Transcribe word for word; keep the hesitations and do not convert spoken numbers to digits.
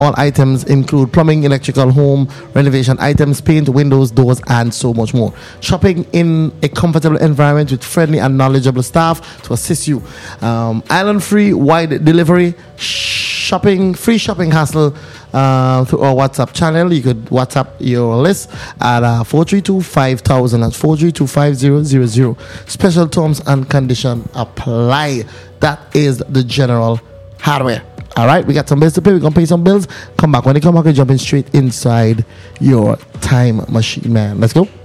All items include plumbing, electrical, home renovation items, paint, windows, doors, and so much more. Shopping in a comfortable environment with friendly and knowledgeable staff to assist you. Um, island-free, wide delivery, shopping, free shopping hassle uh, through our WhatsApp channel. You could WhatsApp your list at uh, four three two five thousand. That's four three two five zero zero zero. Special terms and conditions apply. That is the General Hardware. All right, we got some bills to pay. We're going to pay some bills. Come back. When they come back, we're jumping straight inside your time machine, man. Let's go.